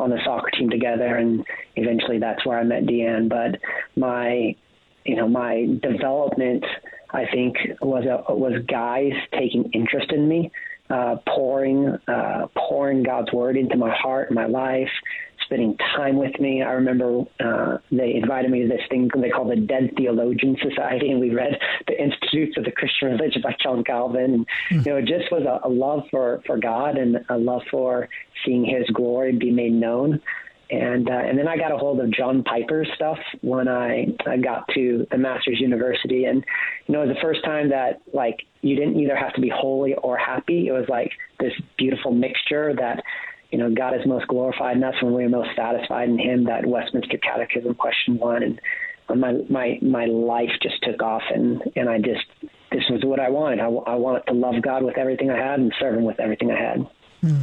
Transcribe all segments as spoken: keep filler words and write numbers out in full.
on the soccer team together, and eventually that's where I met Deanne. But my, you know, my development, I think, was a, was guys taking interest in me, uh, pouring uh, pouring God's word into my heart, my life, spending time with me. I remember uh, they invited me to this thing they call the Dead Theologian Society, and we read the Institutes of the Christian Religion by John Calvin. And, mm. you know, it just was a, a love for, for God and a love for seeing his glory be made known. And uh, and then I got a hold of John Piper's stuff when I, I got to the Masters University. And, you know, it was the first time that, like, you didn't either have to be holy or happy. It was like this beautiful mixture that, you know, God is most glorified in us when we are most satisfied in him, that Westminster Catechism, question one. And my my my life just took off, and, and I just, this was what I wanted. I, I wanted to love God with everything I had and serve him with everything I had. Hmm.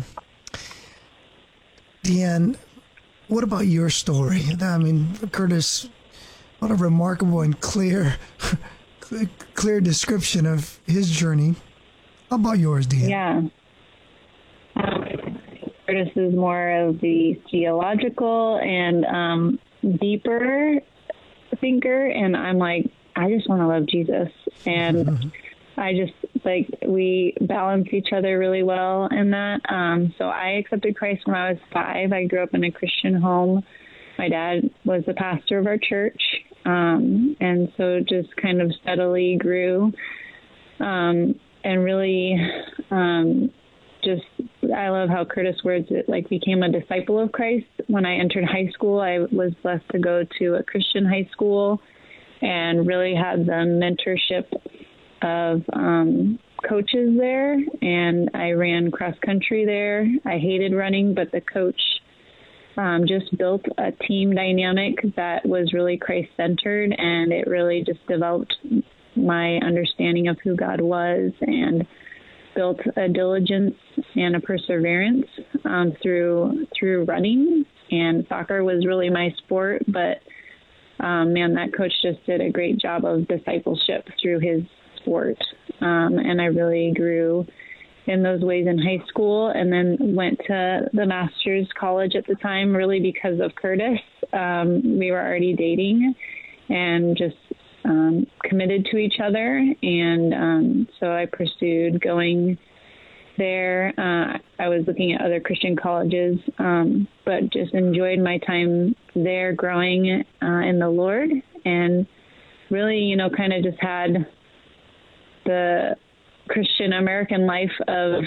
Deanne, what about your story? I mean, Curtis, what a remarkable and clear, clear description of his journey. How about yours, Deanne? Yeah. Um, Curtis is more of the theological and um, deeper thinker, and I'm like, I just want to love Jesus. And mm-hmm. I just, like, we balance each other really well in that. Um, so I accepted Christ when I was five. I grew up in a Christian home. My dad was the pastor of our church. Um, and so just kind of steadily grew um, and really um, just, I love how Curtis words it, like, became a disciple of Christ. When I entered high school, I was blessed to go to a Christian high school and really had the mentorship of um, coaches there, and I ran cross country there. I hated running, but the coach um, just built a team dynamic that was really Christ-centered, and it really just developed my understanding of who God was and built a diligence and a perseverance um, through through running. And soccer was really my sport, but um, man, that coach just did a great job of discipleship through his sport. Um, and I really grew in those ways in high school, and then went to the Masters College at the time, really because of Curtis. Um, we were already dating and just um, committed to each other. And um, so I pursued going there. Uh, I was looking at other Christian colleges, um, but just enjoyed my time there growing uh, in the Lord, and really, you know, kind of just had the Christian American life of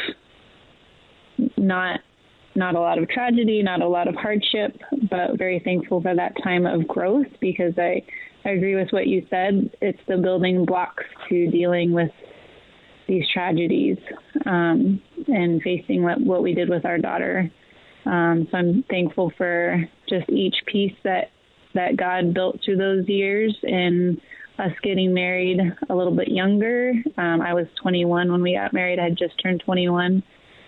not not a lot of tragedy, not a lot of hardship, but very thankful for that time of growth, because I, I agree with what you said. It's the building blocks to dealing with these tragedies um, and facing what, what we did with our daughter. Um, so I'm thankful for just each piece that, that God built through those years, and us getting married a little bit younger. Um, I was twenty-one when we got married. I had just turned twenty-one.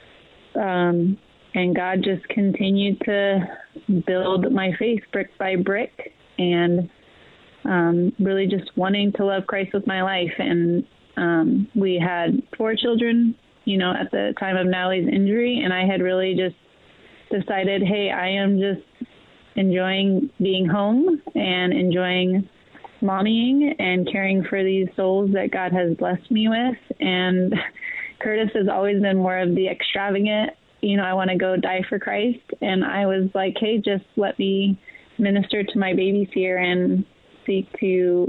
Um, and God just continued to build my faith brick by brick, and um, really just wanting to love Christ with my life. And um, we had four children, you know, at the time of Natalie's injury, and I had really just decided, hey, I am just enjoying being home and enjoying mommying and caring for these souls that God has blessed me with. And Curtis has always been more of the extravagant, you know, I want to go die for Christ. And I was like, hey, just let me minister to my babies here and seek to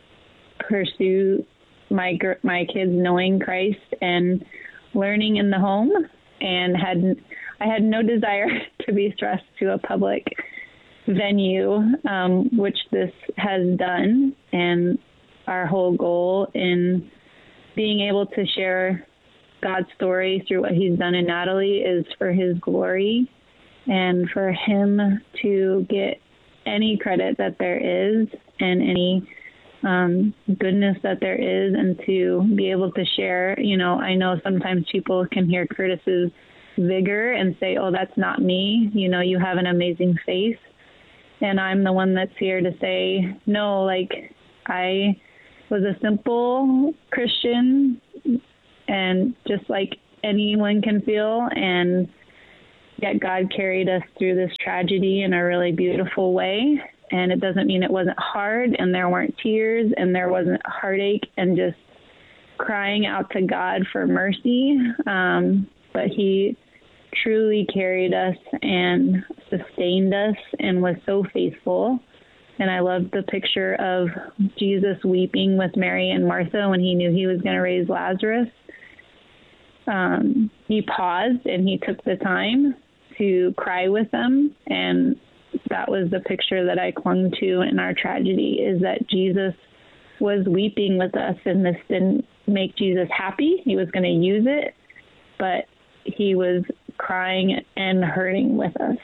pursue my my kids knowing Christ and learning in the home. And had I had no desire to be thrust to a public venue, um, which this has done. And our whole goal in being able to share God's story through what he's done in Natalie is for his glory, and for him to get any credit that there is and any um, goodness that there is, and to be able to share. You know, I know sometimes people can hear Curtis's vigor and say, oh, that's not me. You know, you have an amazing faith. And I'm the one that's here to say, no, like, I was a simple Christian, and just like anyone can feel, and yet God carried us through this tragedy in a really beautiful way. And it doesn't mean it wasn't hard and there weren't tears and there wasn't heartache and just crying out to God for mercy. Um, but he truly carried us and sustained us and was so faithful. And I love the picture of Jesus weeping with Mary and Martha when he knew he was going to raise Lazarus. Um, he paused and he took the time to cry with them. And that was the picture that I clung to in our tragedy, is that Jesus was weeping with us, and this didn't make Jesus happy. He was going to use it, but he was crying and hurting with us.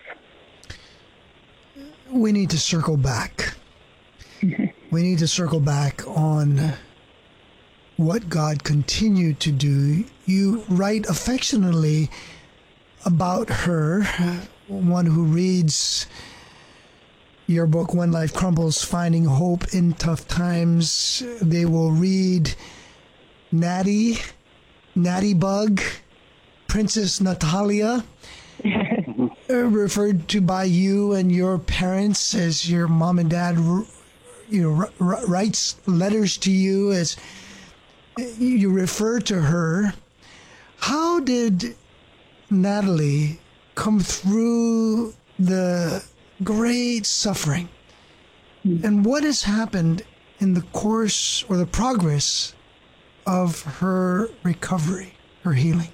We need to circle back. We need to circle back on what God continued to do. You write affectionately about her. One who reads your book, When Life Crumbles, Finding Hope in Tough Times, they will read Natty, Natty Bug, Princess Natalia, referred to by you and your parents as your mom and dad, you know, writes letters to you as you refer to her. How did Natalie come through the great suffering? And what has happened in the course or the progress of her recovery, her healing?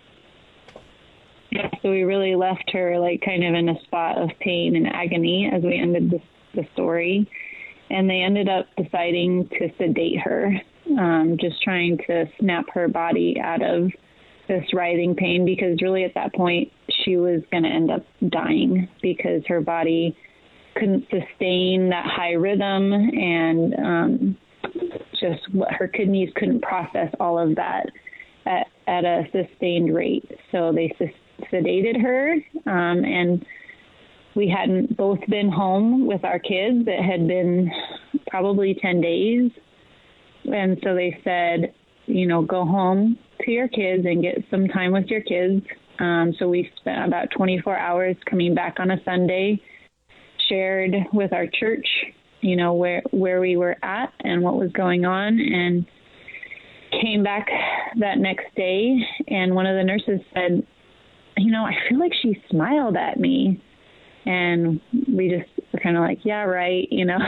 Yeah, so we really left her like kind of in a spot of pain and agony as we ended the, the story. And they ended up deciding to sedate her, um, just trying to snap her body out of this writhing pain, because really at that point she was going to end up dying because her body couldn't sustain that high rhythm, and um, just what her kidneys couldn't process all of that at, at a sustained rate. So they sedated her, um, and we hadn't both been home with our kids. It had been probably ten days. And so they said, you know, go home to your kids and get some time with your kids. Um, so we spent about twenty-four hours coming back on a Sunday, shared with our church, you know, where, where we were at and what was going on, and came back that next day. And one of the nurses said, you know, I feel like she smiled at me. And we just were kind of like, yeah, right, you know,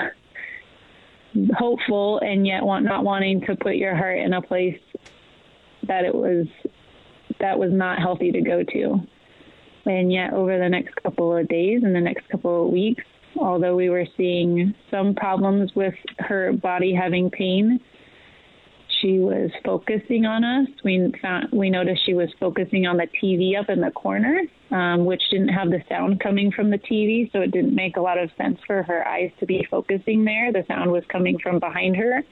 hopeful, and yet want, not wanting to put your heart in a place that it was, that was not healthy to go to. And yet over the next couple of days and the next couple of weeks, although we were seeing some problems with her body having pain, she was focusing on us. We found, we noticed she was focusing on the T V up in the corner, um, which didn't have the sound coming from the T V, so it didn't make a lot of sense for her eyes to be focusing there. The sound was coming from behind her.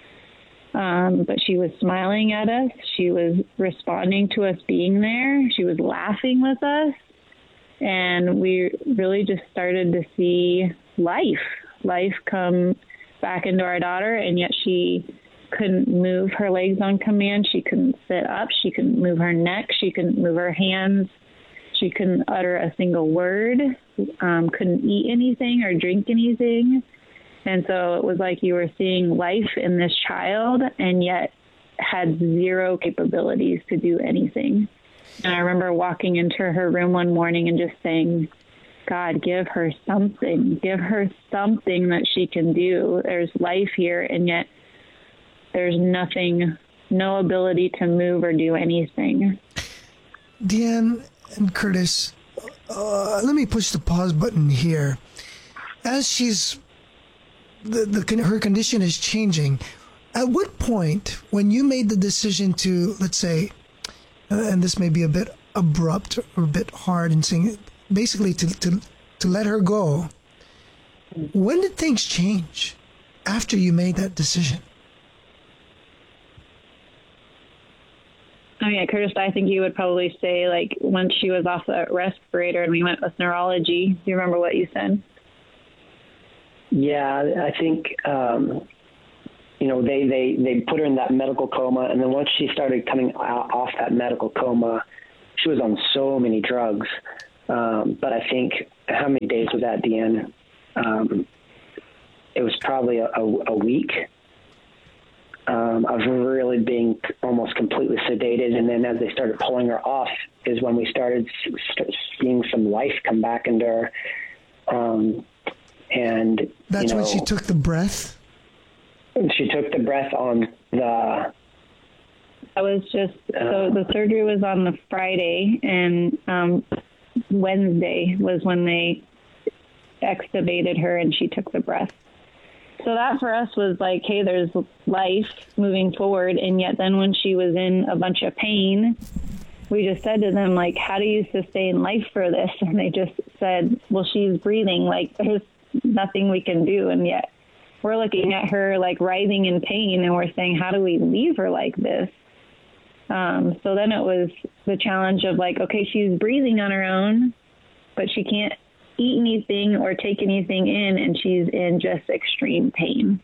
Um, but she was smiling at us. She was responding to us being there. She was laughing with us. And we really just started to see life, life come back into our daughter. And yet she couldn't move her legs on command. She couldn't sit up. She couldn't move her neck. She couldn't move her hands. She couldn't utter a single word, um, couldn't eat anything or drink anything. And so it was like you were seeing life in this child and yet had zero capabilities to do anything. And I remember walking into her room one morning and just saying, God, give her something, give her something that she can do. There's life here, and yet there's nothing, no ability to move or do anything. Deanne and Curtis, uh, let me push the pause button here. As she's, the, the her condition is changing, at what point, when you made the decision to, let's say, uh, and this may be a bit abrupt or a bit hard in saying, basically to, to, to let her go, when did things change after you made that decision? I mean, Curtis, I think you would probably say, like, once she was off the respirator and we went with neurology. Do you remember what you said? Yeah, I think, um, you know, they, they, they put her in that medical coma. And then once she started coming off that medical coma, she was on so many drugs Um, but I think, how many days was that, Deanne? Um, it was probably a, a, a week um, of really being almost completely sedated. And then as they started pulling her off is when we started st- seeing some life come back into her. Um, and That's you know, when she took the breath? She took the breath on the... I was just, so the surgery was on the Friday, and um, Wednesday was when they extubated her and she took the breath. So that for us was like, hey, there's life moving forward. And yet then when she was in a bunch of pain, we just said to them, like, how do you sustain life for this? And they just said, well, she's breathing. Like, there's nothing we can do. And yet we're looking at her like writhing in pain, and we're saying, how do we leave her like this? Um, so then it was the challenge of like, okay, she's breathing on her own, but she can't eat anything or take anything in, and she's in just extreme pain.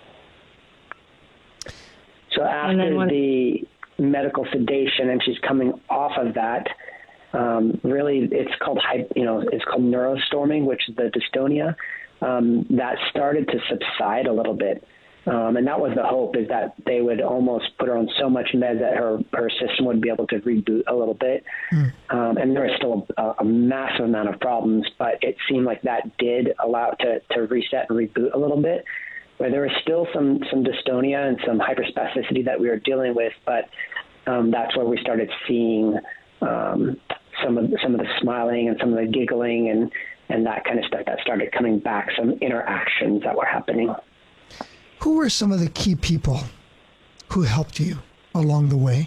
So after when, the medical sedation and she's coming off of that, um, really it's called, you know, it's called neurostorming, which is the dystonia, um, that started to subside a little bit. Um, and that was the hope, is that they would almost put her on so much meds that her, her system would be able to reboot a little bit. Mm. Um, and there was still a, a massive amount of problems, but it seemed like that did allow it to, to reset and reboot a little bit, where there was still some, some dystonia and some hyperspasticity that we were dealing with. But um, that's where we started seeing um, some of some of the smiling and some of the giggling and, and that kind of stuff that started coming back, some interactions that were happening. Who were some of the key people who helped you along the way?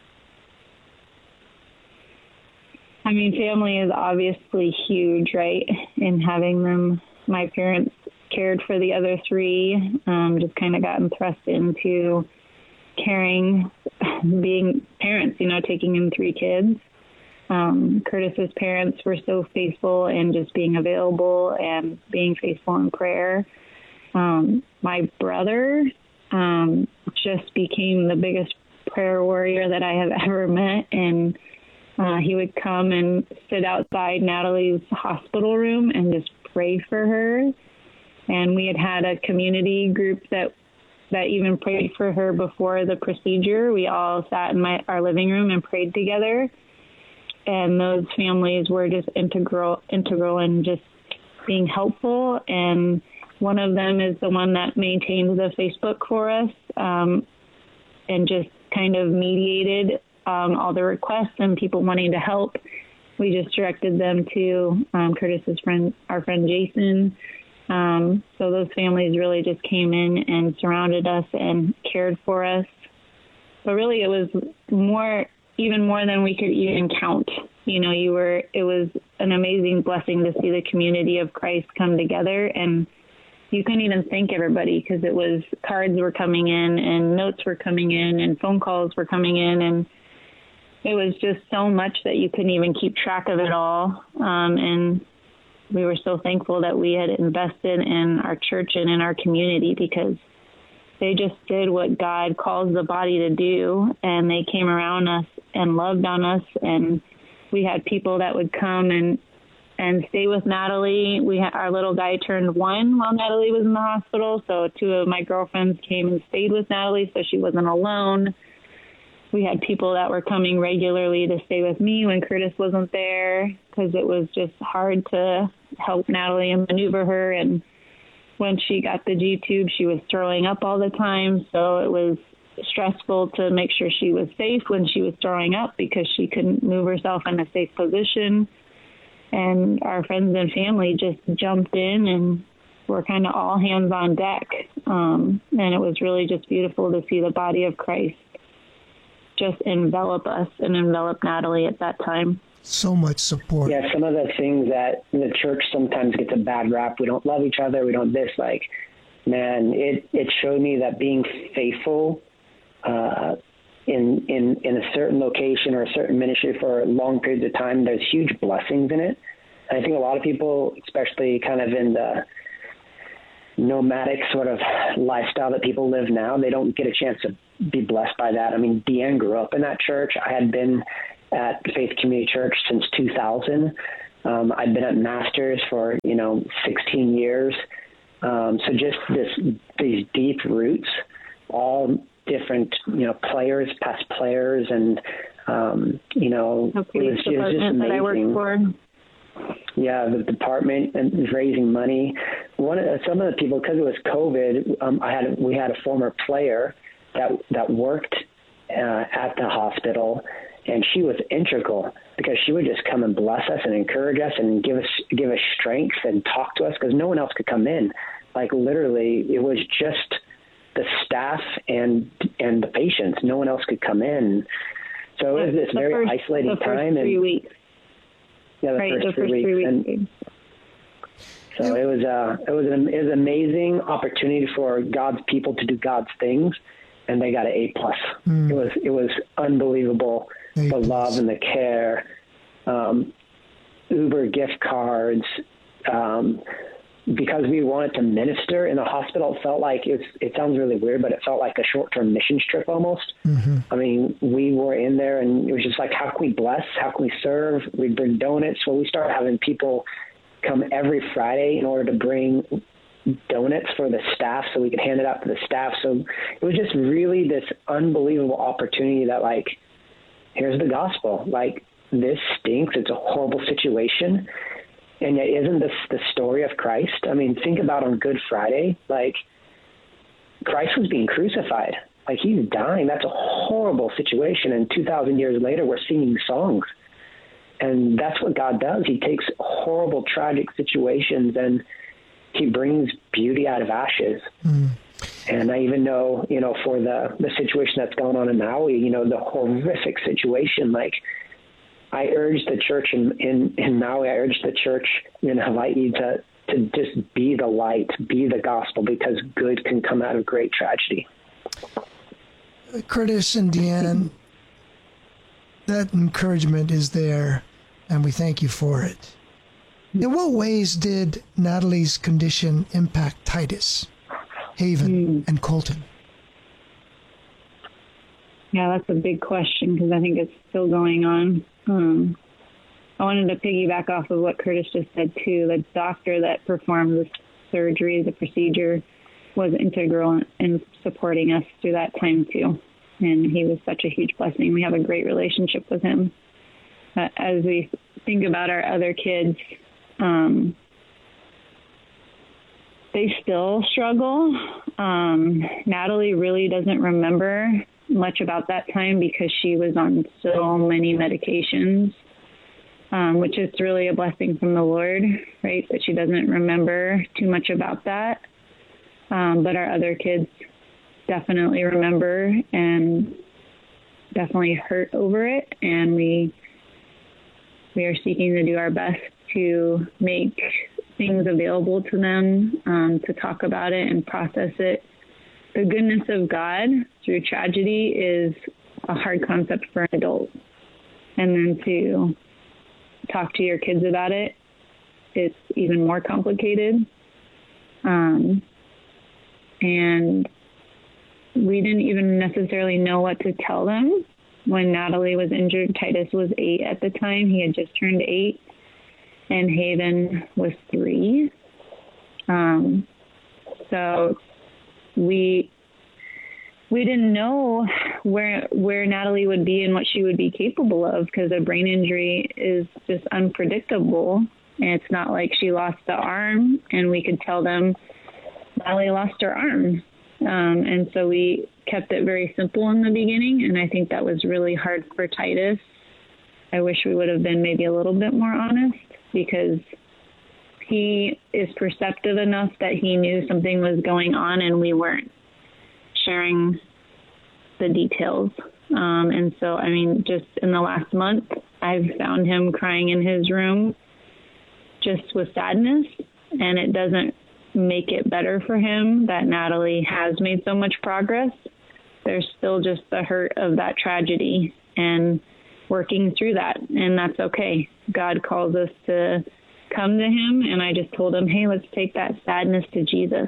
I mean, family is obviously huge, right? And having them, my parents cared for the other three, um, just kind of gotten thrust into caring, being parents, you know, taking in three kids. Um, Curtis's parents were so faithful in just being available and being faithful in prayer. Um, my brother um, just became the biggest prayer warrior that I have ever met, and uh, he would come and sit outside Natalie's hospital room and just pray for her. And we had had a community group that that even prayed for her before the procedure. We all sat in my our living room and prayed together, and those families were just integral integral in just being helpful. And one of them is the one that maintained the Facebook for us, um, and just kind of mediated um, all the requests and people wanting to help. We just directed them to um, Curtis's friend, our friend Jason. Um, so those families really just came in and surrounded us and cared for us. But really, it was more, even more than we could even count. You know, you were. It was an amazing blessing to see the community of Christ come together, and you couldn't even thank everybody, because it was cards were coming in and notes were coming in and phone calls were coming in, and it was just so much that you couldn't even keep track of it all. Um, and we were so thankful that we had invested in our church and in our community, because they just did what God calls the body to do, and they came around us and loved on us. And we had people that would come and and stay with Natalie. We had, our little guy turned one while Natalie was in the hospital, so two of my girlfriends came and stayed with Natalie so she wasn't alone. We had people that were coming regularly to stay with me when Curtis wasn't there, because it was just hard to help Natalie and maneuver her. And when she got the G-tube, she was throwing up all the time, so it was stressful to make sure she was safe when she was throwing up, because she couldn't move herself in a safe position. And our friends and family just jumped in and were kind of all hands on deck. Um, and it was really just beautiful to see the body of Christ just envelop us and envelop Natalie at that time. So much support. Yeah, some of the things that the church sometimes gets a bad rap. We don't love each other. We don't this. Like, man, it, it showed me that being faithful uh, in, in, in a certain location or a certain ministry for long periods of time, there's huge blessings in it. And I think a lot of people, especially kind of in the nomadic sort of lifestyle that people live now, they don't get a chance to be blessed by that. I mean, Deanne grew up in that church. I had been at Faith Community Church since two thousand. Um, I've been at Masters for, you know, sixteen years. Um, so just this, these deep roots, all different, you know, players, past players, and, um, you know, the police it was, it was just amazing. That I worked for. Yeah, the department and raising money. One of some of the people, because it was COVID, um, I had we had a former player that that worked uh, at the hospital, and she was integral because she would just come and bless us and encourage us and give us give us strength and talk to us because no one else could come in. Like literally, it was just the staff and and the patients. No one else could come in. So it was this the very first, isolating the first time. Three and, weeks. Yeah, the right, first, the three, first weeks. three weeks. And so it was uh, it was an it was an amazing opportunity for God's people to do God's things, and they got an A plus. Mm. It was it was unbelievable. A the plus. Love and the care, um, Uber gift cards. Um, because we wanted to minister in the hospital, it felt like it's, it sounds really weird, but it felt like a short-term mission trip almost. Mm-hmm. I mean, we were in there and it was just like, how can we bless? How can we serve? We'd bring donuts. So we started having people come every Friday in order to bring donuts for the staff so we could hand it out to the staff. So it was just really this unbelievable opportunity that like, here's the gospel. Like, this stinks. It's a horrible situation. And yet, isn't this the story of Christ? I mean, think about on Good Friday, like Christ was being crucified. Like he's dying. That's a horrible situation. And two thousand years later, we're singing songs. And that's what God does. He takes horrible, tragic situations and he brings beauty out of ashes. Mm. And I even know, you know, for the, the situation that's going on in Maui, you know, the horrific situation, like, I urge the church in, in, in Maui, I urge the church in Hawaii to, to just be the light, be the gospel, because good can come out of great tragedy. Curtis and Deanne, that encouragement is there, and we thank you for it. In what ways did Natalie's condition impact Titus, Haven, mm. and Colton? Yeah, that's a big question because I think it's still going on. Um, I wanted to piggyback off of what Curtis just said, too. The doctor that performed the surgery, the procedure, was integral in supporting us through that time, too. And he was such a huge blessing. We have a great relationship with him. Uh, as we think about our other kids, um, they still struggle. Um, Natalie really doesn't remember much about that time because she was on so many medications, um, which is really a blessing from the Lord, right? That she doesn't remember too much about that. Um, but our other kids definitely remember and definitely hurt over it. And we, we are seeking to do our best to make things available to them, um, to talk about it and process it. The goodness of God through tragedy is a hard concept for an adult. And then to talk to your kids about it, it's even more complicated. Um, and we didn't even necessarily know what to tell them when Natalie was injured. Titus was eight at the time. He had just turned eight. And Haven was three. Um, so... We we didn't know where where Natalie would be and what she would be capable of because a brain injury is just unpredictable. And it's not like she lost the arm and we could tell them Natalie lost her arm. Um, and so we kept it very simple in the beginning. And I think that was really hard for Titus. I wish we would have been maybe a little bit more honest because he is perceptive enough that he knew something was going on and we weren't sharing the details. Um, and so, I mean, just in the last month, I've found him crying in his room just with sadness, and it doesn't make it better for him that Natalie has made so much progress. There's still just the hurt of that tragedy and working through that, and that's okay. God calls us to come to him, and I just told him, hey, let's take that sadness to Jesus.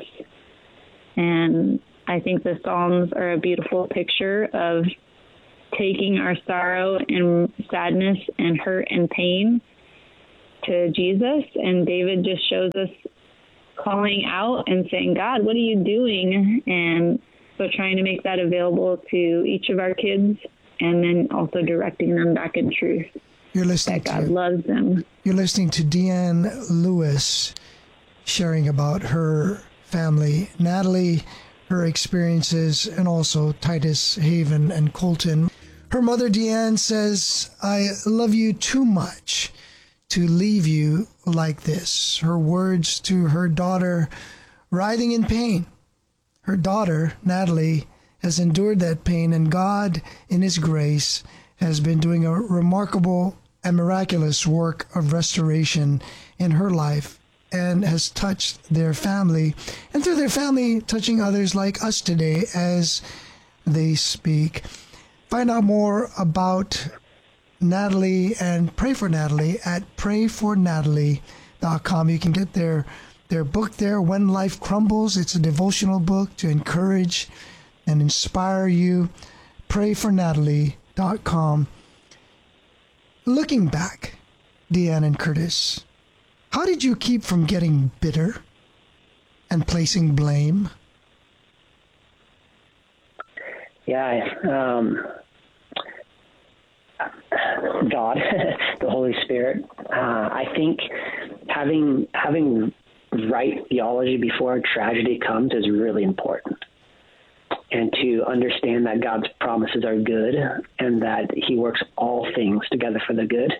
And I think the Psalms are a beautiful picture of taking our sorrow and sadness and hurt and pain to Jesus. And David just shows us calling out and saying, God, what are you doing? And so trying to make that available to each of our kids, and then also directing them back in truth. You're listening that God to, loves them. You're listening to Deanne Lewis sharing about her family, Natalie, her experiences, and also Titus, Haven, and Colton. Her mother, Deanne, says, I love you too much to leave you like this. Her words to her daughter, writhing in pain. Her daughter, Natalie, has endured that pain, and God, in His grace, has been doing a remarkable and miraculous work of restoration in her life, and has touched their family, and through their family, touching others like us today as they speak. Find out more about Natalie and pray for Natalie at pray for natalie dot com. You can get their, their book there, When Life Crumbles. It's a devotional book to encourage and inspire you. pray for natalie dot com. Looking back, Deanne and Curtis, how did you keep from getting bitter and placing blame? Yeah, um, God, the Holy Spirit. Uh, I think having having right theology before a tragedy comes is really important. And to understand that God's promises are good and that He works all things together for the good.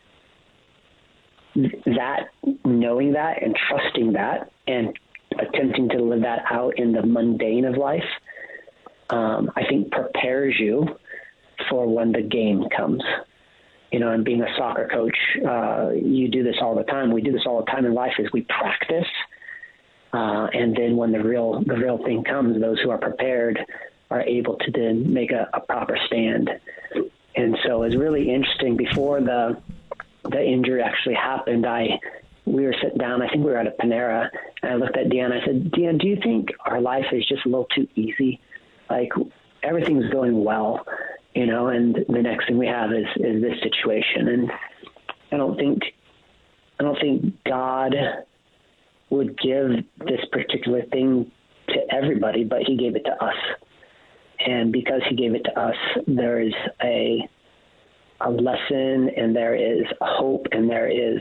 That, knowing that and trusting that and attempting to live that out in the mundane of life, um, I think prepares you for when the game comes. You know, and being a soccer coach, uh, you do this all the time. We do this all the time in life is we practice. Uh, and then when the real the real thing comes, those who are prepared are able to then make a, a proper stand. And so it's really interesting. Before the the injury actually happened, I we were sitting down. I think we were at a Panera, and I looked at Deanne. I said, Deanne, do you think our life is just a little too easy? Like everything's going well, you know, and the next thing we have is is this situation. And I don't think I don't think God would give this particular thing to everybody, but He gave it to us. And because He gave it to us, there is a a lesson, and there is a hope, and there is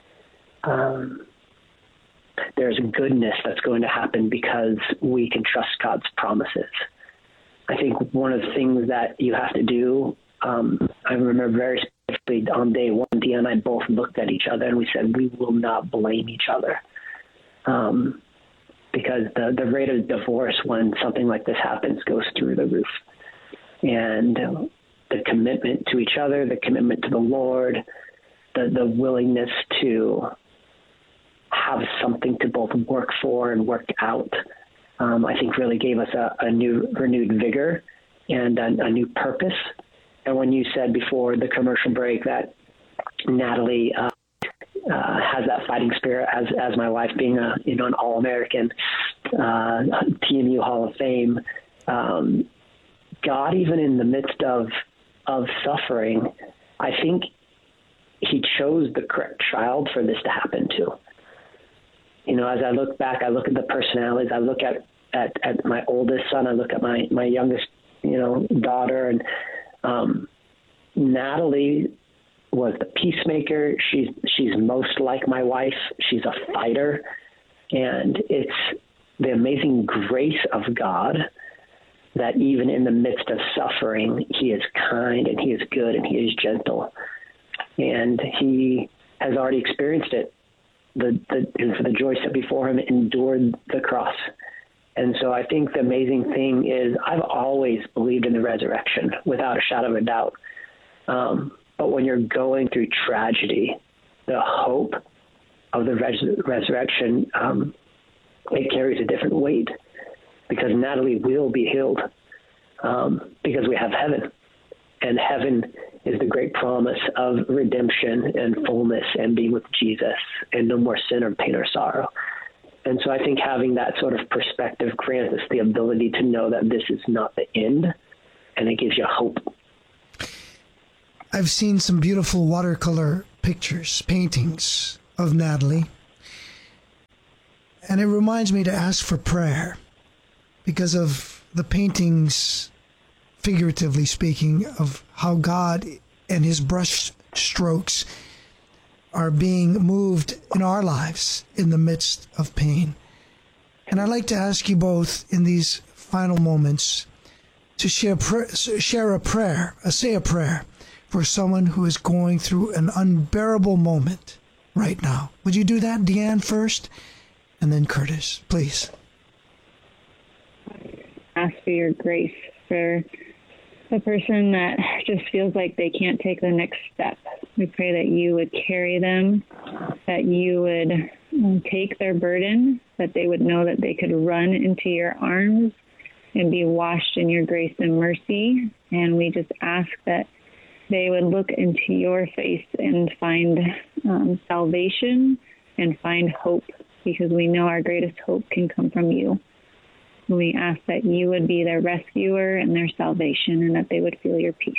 um, there's goodness that's going to happen because we can trust God's promises. I think one of the things that you have to do, um, I remember very specifically on day one, Dia and I both looked at each other and we said, we will not blame each other. Um, because the, the rate of divorce when something like this happens goes through the roof. And the commitment to each other, the commitment to the Lord, the, the willingness to have something to both work for and work out, um, I think really gave us a, a new renewed vigor and a, a new purpose. And when you said before the commercial break that Natalie uh, uh, has that fighting spirit, as as my wife being a you know an All-American, uh, T M U Hall of Fame, um, God, even in the midst of of suffering, I think He chose the correct child for this to happen to. You know, as I look back, I look at the personalities. I look at, at, at my oldest son. I look at my, my youngest, you know, daughter. And um, Natalie was the peacemaker. She's she's most like my wife. She's a fighter. And it's the amazing grace of God that even in the midst of suffering, He is kind and He is good and He is gentle. And He has already experienced it. The, the, and for the joy set before Him, endured the cross. And so I think the amazing thing is I've always believed in the resurrection without a shadow of a doubt. Um, but when you're going through tragedy, the hope of the res- resurrection, um, it carries a different weight because Natalie will be healed um, because we have heaven. And heaven is the great promise of redemption and fullness and being with Jesus and no more sin or pain or sorrow. And so I think having that sort of perspective grants us the ability to know that this is not the end, and it gives you hope. I've seen some beautiful watercolor pictures, paintings of Natalie. And it reminds me to ask for prayer because of the paintings, figuratively speaking, of how God and his brush strokes are being moved in our lives in the midst of pain. And I'd like to ask you both in these final moments to share, share a prayer, uh, say a prayer for someone who is going through an unbearable moment right now. Would you do that, Deanne, first? And then Curtis, please. Ask for your grace for the person that just feels like they can't take the next step. We pray that you would carry them, that you would um, take their burden, that they would know that they could run into your arms and be washed in your grace and mercy. And we just ask that they would look into your face and find um, salvation and find hope, because we know our greatest hope can come from you. We ask that you would be their rescuer and their salvation, and that they would feel your peace.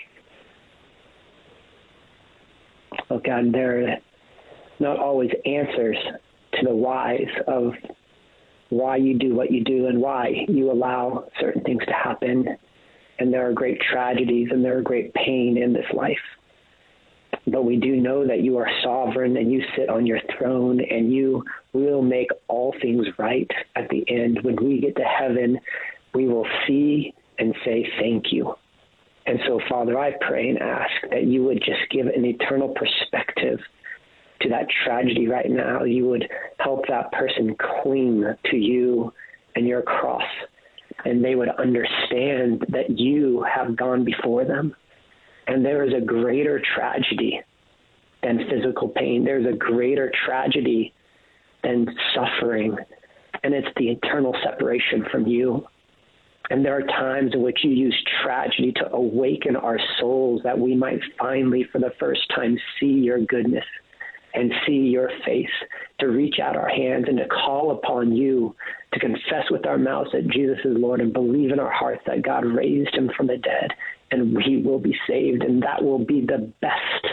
Oh God, there are not always answers to the whys of why you do what you do and why you allow certain things to happen. And there are great tragedies and there are great pain in this life. But we do know that you are sovereign and you sit on your throne and you will make all things right at the end. When we get to heaven, we will see and say thank you. And so, Father, I pray and ask that you would just give an eternal perspective to that tragedy right now. You would help that person cling to you and your cross, and they would understand that you have gone before them. And there is a greater tragedy than physical pain. There's a greater tragedy than suffering, and it's the eternal separation from you. And there are times in which you use tragedy to awaken our souls, that we might finally, for the first time, see your goodness and see your face, to reach out our hands and to call upon you, to confess with our mouths that Jesus is Lord and believe in our hearts that God raised him from the dead, and we will be saved. And that will be the best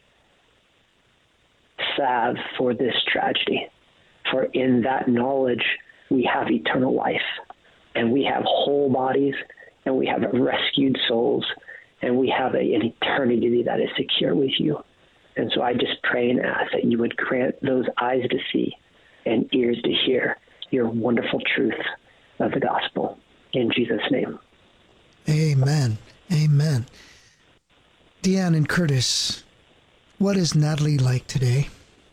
salve for this tragedy. For in that knowledge, we have eternal life, and we have whole bodies, and we have rescued souls, and we have a, an eternity that is secure with you. And so I just pray and ask that you would grant those eyes to see and ears to hear your wonderful truth of the gospel. In Jesus' name. Amen. Amen. Deanne and Curtis, what is Natalie like today?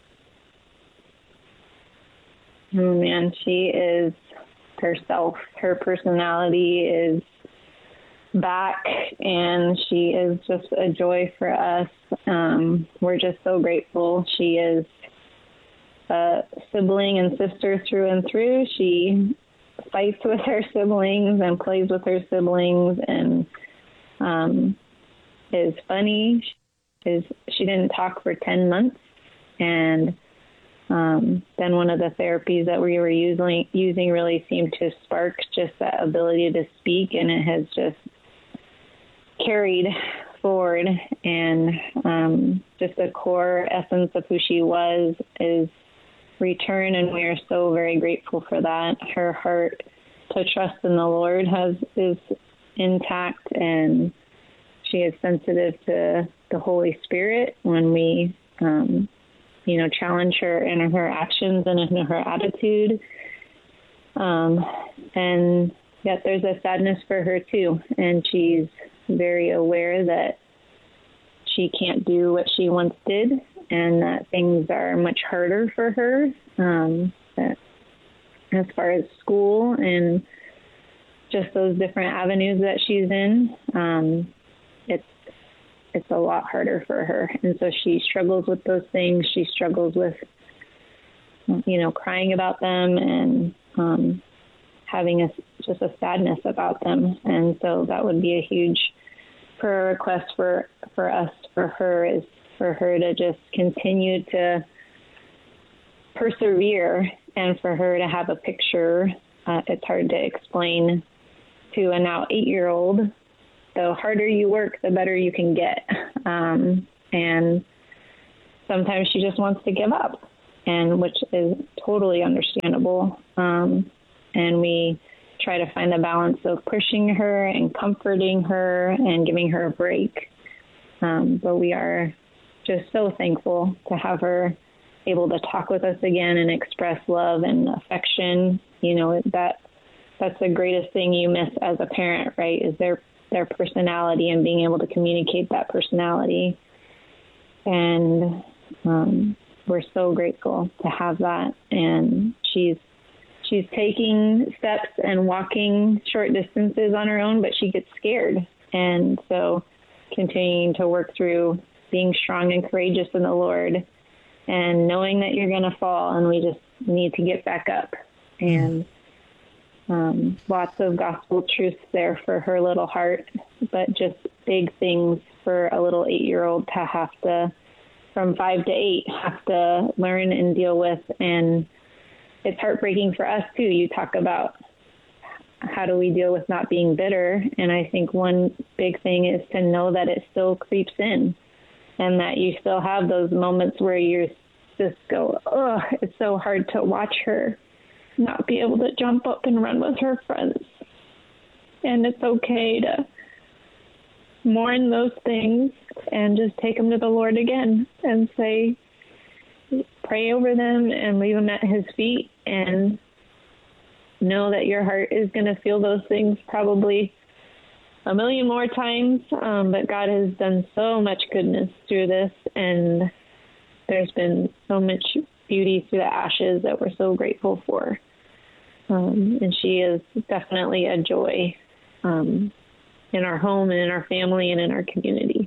Oh, man, she is herself. Her personality is back, and she is just a joy for us. Um, we're just so grateful. She is a sibling and sister through and through. She fights with her siblings and plays with her siblings, and um, is funny. She, is, she didn't talk for ten months, and Um, then one of the therapies that we were using, using really seemed to spark just that ability to speak, and it has just carried forward. And um, just the core essence of who she was is returned, and we are so very grateful for that. Her heart to trust in the Lord has is intact, and she is sensitive to the Holy Spirit when we um you know, challenge her in her actions and in her attitude. Um, and yet there's a sadness for her too. And she's very aware that she can't do what she once did, and that things are much harder for her, um, that as far as school and just those different avenues that she's in. Um, it's, it's a lot harder for her. And so she struggles with those things. She struggles with, you know, crying about them and um, having a, just a sadness about them. And so that would be a huge prayer request for, for us, for her, is for her to just continue to persevere, and for her to have a picture. Uh, it's hard to explain to a now eight-year-old. The harder you work, the better you can get. Um, and sometimes she just wants to give up, and which is totally understandable. Um, and we try to find the balance of pushing her and comforting her and giving her a break. Um, but we are just so thankful to have her able to talk with us again and express love and affection. You know, that that's the greatest thing you miss as a parent, right? Is their their personality and being able to communicate that personality. And um, we're so grateful to have that. And she's she's taking steps and walking short distances on her own, but she gets scared. And so continuing to work through being strong and courageous in the Lord and knowing that you're going to fall and we just need to get back up. And um, lots of gospel truths there for her little heart, but just big things for a little eight-year-old to have to, from five to eight, have to learn and deal with. And it's heartbreaking for us too. You talk about how do we deal with not being bitter? And I think one big thing is to know that it still creeps in and that you still have those moments where you just go, oh, it's so hard to watch her not be able to jump up and run with her friends. And it's okay to mourn those things and just take them to the Lord again and say, pray over them and leave them at his feet and know that your heart is going to feel those things probably a million more times. Um, but God has done so much goodness through this, and there's been so much beauty through the ashes that we're so grateful for. Um, and she is definitely a joy um, in our home and in our family and in our community.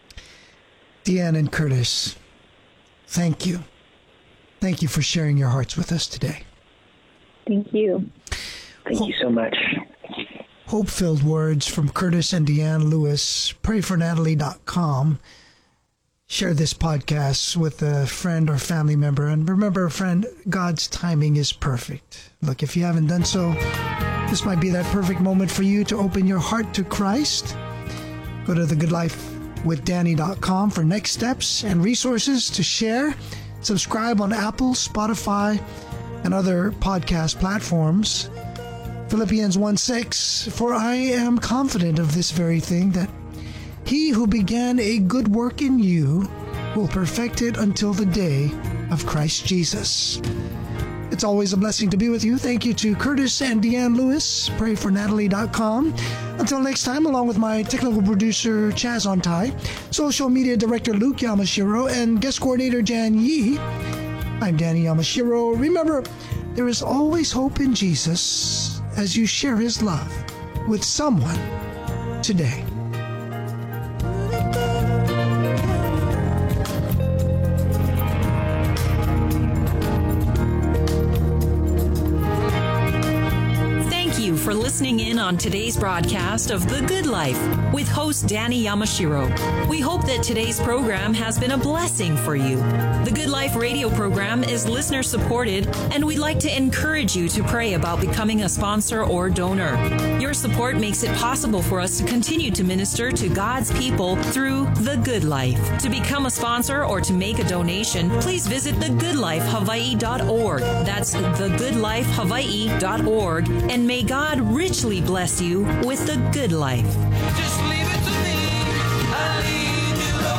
Deanne and Curtis, thank you. Thank you for sharing your hearts with us today. Thank you. Thank you so much. Hope-filled words from Curtis and Deanne Lewis. pray for natalie dot com. Share this podcast with a friend or family member. And remember, friend, God's timing is perfect. Look, if you haven't done so, this might be that perfect moment for you to open your heart to Christ. Go to the good life with danny dot com for next steps and resources to share. Subscribe on Apple, Spotify, and other podcast platforms. Philippians one six, for I am confident of this very thing, that he who began a good work in you will perfect it until the day of Christ Jesus. It's always a blessing to be with you. Thank you to Curtis and Deanne Lewis. pray for natalie dot com. Until next time, along with my technical producer, Chaz Ontai, social media director, Luke Yamashiro, and guest coordinator, Jan Yee, I'm Danny Yamashiro. Remember, there is always hope in Jesus as you share his love with someone today. For listening in on today's broadcast of The Good Life with host Danny Yamashiro. We hope that today's program has been a blessing for you. The Good Life radio program is listener supported, and we'd like to encourage you to pray about becoming a sponsor or donor. Your support makes it possible for us to continue to minister to God's people through The Good Life. To become a sponsor or to make a donation, please visit the good life hawaii dot org. That's the good life hawaii dot org, and may God richly bless you with the good life. Just leave it to me. I leave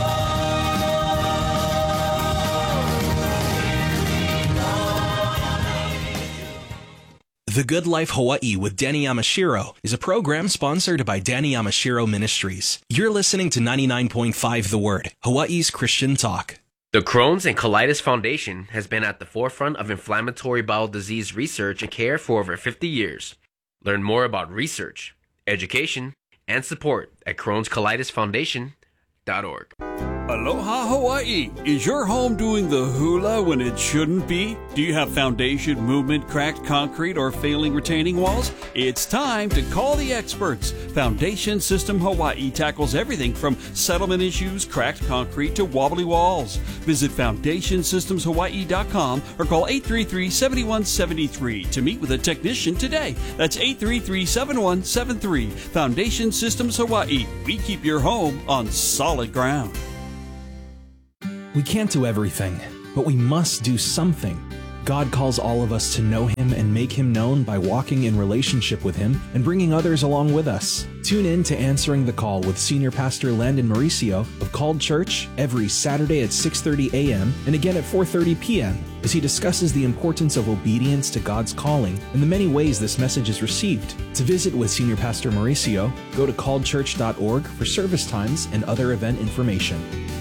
you alone. The Good Life Hawaii with Danny Yamashiro is a program sponsored by Danny Yamashiro Ministries. You're listening to ninety-nine point five The Word, Hawaii's Christian talk. The Crohn's and Colitis Foundation has been at the forefront of inflammatory bowel disease research and care for over fifty years. Learn more about research, education, and support at crohns colitis foundation dot org. Aloha Hawaii! Is your home doing the hula when it shouldn't be? Do you have foundation, movement, cracked concrete, or failing retaining walls? It's time to call the experts. Foundation System Hawaii tackles everything from settlement issues, cracked concrete, to wobbly walls. Visit foundation systems hawaii dot com or call eight three three, seven one seven three to meet with a technician today. That's eight three three, seven one seven three. Foundation Systems Hawaii. We keep your home on solid ground. We can't do everything, but we must do something. God calls all of us to know Him and make Him known by walking in relationship with Him and bringing others along with us. Tune in to Answering the Call with Senior Pastor Landon Mauricio of Called Church every Saturday at six thirty a.m. and again at four thirty p.m. as he discusses the importance of obedience to God's calling and the many ways this message is received. To visit with Senior Pastor Mauricio, go to called church dot org for service times and other event information.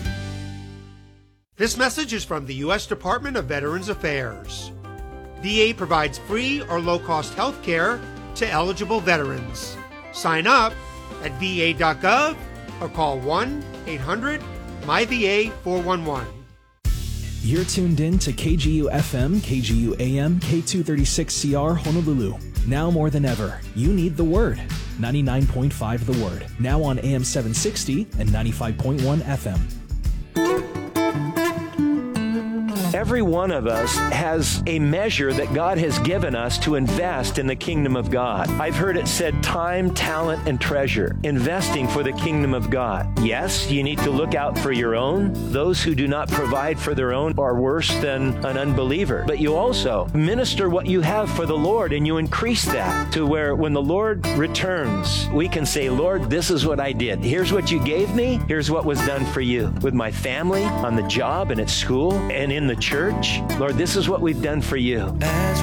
This message is from the U S Department of Veterans Affairs. V A provides free or low-cost health care to eligible veterans. Sign up at v a dot gov or call one eight hundred M Y V A four one one. You're tuned in to K G U F M, K G U A M, K two thirty-six C R Honolulu. Now more than ever, you need the Word. ninety-nine point five The Word. Now on A M seven sixty and ninety-five point one F M. Every one of us has a measure that God has given us to invest in the kingdom of God. I've heard it said time, talent, and treasure. Investing for the kingdom of God. Yes, you need to look out for your own. Those who do not provide for their own are worse than an unbeliever. But you also minister what you have for the Lord, and you increase that to where when the Lord returns, we can say, Lord, this is what I did. Here's what you gave me. Here's what was done for you. With my family, on the job, and at school, and in the church. Lord, this is what we've done for you. As